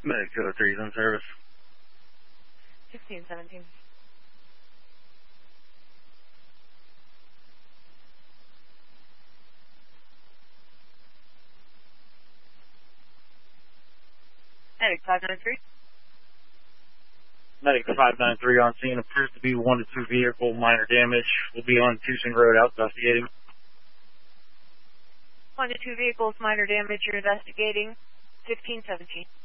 Medic 203 is in service. 1617. Medic 593. Medic 593 on scene. Appears to be 1 to 2 vehicle, minor damage. Will be on Tucson Road out investigating. 1 to 2 vehicles, minor damage. You're investigating. 1517.